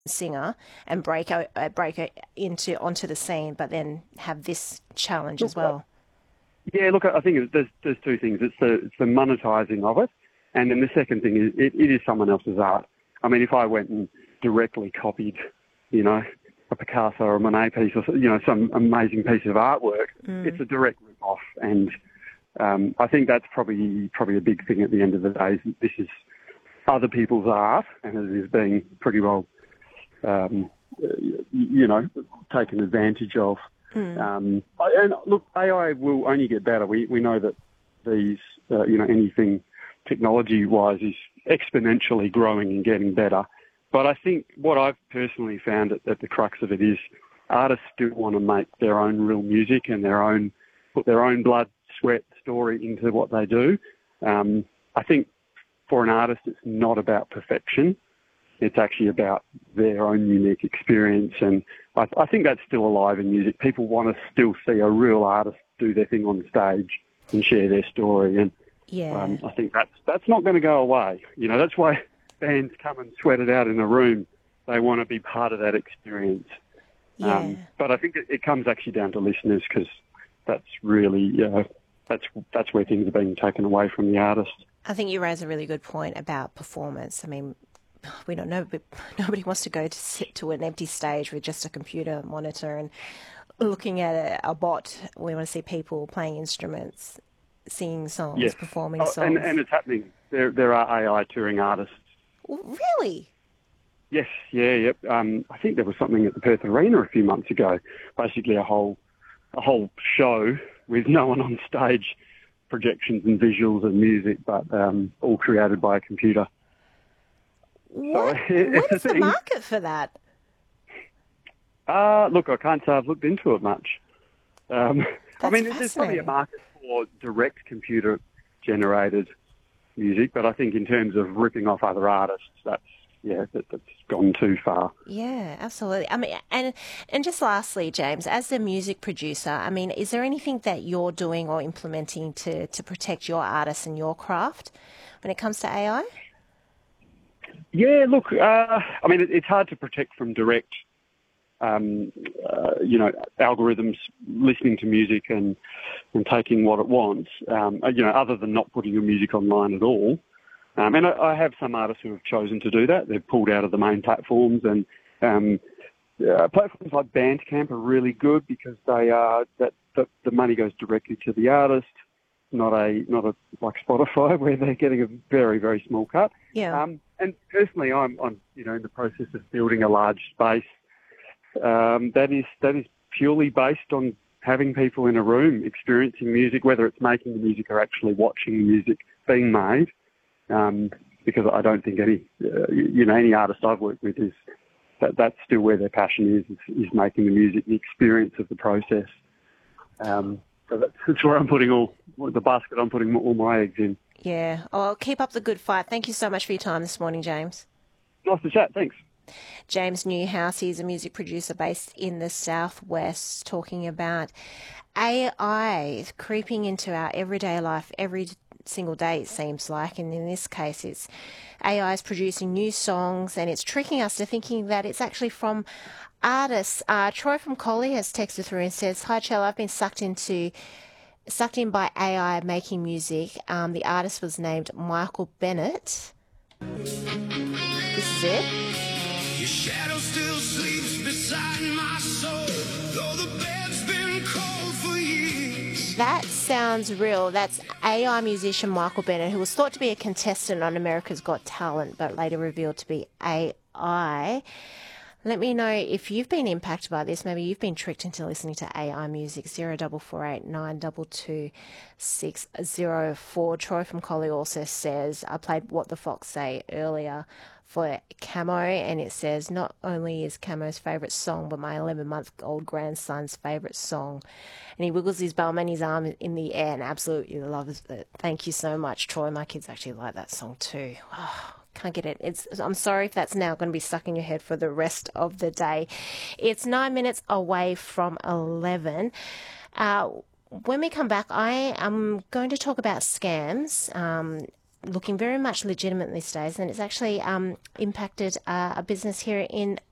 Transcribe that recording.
singer and break into onto the scene, but then have this challenge as Look, well. yeah, look, I think there's two things. It's the monetising of it, and then the second thing is it is someone else's art. I mean, if I went and directly copied, you know, a Picasso or a Monet piece or, you know, some amazing piece of artwork, it's a direct rip-off. And I think that's probably a big thing at the end of the day. Is this is other people's art, and it is being pretty well, you know, taken advantage of. And look, AI will only get better. We know that these, you know, anything technology-wise is exponentially growing and getting better. But I think what I've personally found at the crux of it is artists still want to make their own real music and put their own blood, sweat, story into what they do. I think for an artist, it's not about perfection. It's actually about their own unique experience. And I think that's still alive in music. People want to still see a real artist do their thing on stage and share their story. And Yeah. I think that's not going to go away. You know, that's why bands come and sweat it out in a room. They want to be part of that experience. Yeah. But I think it comes actually down to listeners, because that's really, that's where things are being taken away from the artist. I think you raise a really good point about performance. I mean, we don't know, but nobody wants to go to sit to an empty stage with just a computer monitor and looking at a bot. We want to see people playing instruments, singing songs, Yes. performing Oh, songs. and it's happening. There are AI touring artists. Really? Yes, yeah, yep. I think there was something at the Perth Arena a few months ago. Basically, a whole show with no one on stage, projections and visuals and music, but all created by a computer. What? So, it's What a is the thing. market for that? Look, I can't say I've looked into it much. I That's mean, there's probably a fascinating. market for direct computer-generated music, but I think in terms of ripping off other artists, that's gone too far. Yeah, absolutely. I mean, and just lastly, James, as the music producer, I mean, is there anything that you're doing or implementing to protect your artists and your craft when it comes to AI? Yeah, look, I mean, it's hard to protect from direct, you know, algorithms listening to music and taking what it wants, you know, other than not putting your music online at all. And I have some artists who have chosen to do that. They've pulled out of the main platforms, and platforms like Bandcamp are really good because they are that the money goes directly to the artist, not a like Spotify where they're getting a very, very small cut. Yeah. And personally, I'm you know, in the process of building a large space that is purely based on having people in a room experiencing music, whether it's making the music or actually watching the music being made. Because I don't think any artist I've worked with is that's still where their passion is making the music, the experience of the process. So that's where I'm putting all my eggs in. Yeah. Oh, keep up the good fight. Thank you so much for your time this morning, James. Nice to chat. Thanks. James Newhouse, he's a music producer based in the Southwest, talking about AI creeping into our everyday life every single day, it seems like. And in this case, it's AI is producing new songs and it's tricking us to thinking that it's actually from artists. Troy from Collie has texted through and says, "Hi, Chell, I've been sucked in by AI making music. The artist was named Michael Bennett. This is it. Your shadow still sleeps beside my soul, though the bed's been cold for years." That sounds real. That's AI musician Michael Bennett, who was thought to be a contestant on America's Got Talent, but later revealed to be AI. Let me know if you've been impacted by this. Maybe you've been tricked into listening to AI music. 0448 922 604. Troy from Collie also says, I played What the Fox Say earlier for Camo, and it says, not only is Camo's favourite song, but my 11-month-old grandson's favourite song. And he wiggles his bum and his arm in the air and absolutely loves it. Thank you so much, Troy. My kids actually like that song too. Oh, can't get it. I'm sorry if that's now going to be stuck in your head for the rest of the day. It's 9 minutes away from 11. When we come back, I am going to talk about scams. Looking very much legitimate these days, and it's actually impacted a business here in